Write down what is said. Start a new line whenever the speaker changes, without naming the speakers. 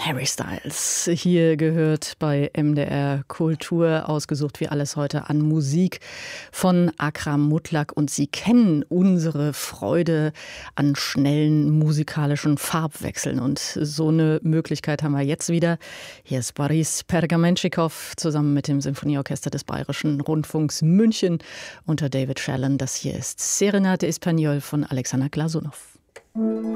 Harry Styles hier gehört bei MDR Kultur, ausgesucht wie alles heute an Musik von Akram Mutlak. Und Sie kennen unsere Freude an schnellen musikalischen Farbwechseln. Und so eine Möglichkeit haben wir jetzt wieder. Hier ist Boris Pergamentschikow zusammen mit dem Sinfonieorchester des Bayerischen Rundfunks München unter David Shallen. Das hier ist Serenade Espagnole von Alexander Glasunow.